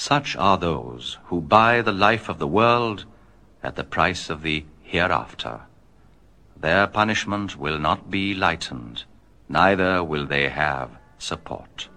Such are those who buy the life of the world at the price of the hereafter. Their punishment will not be lightened, neither will they have support.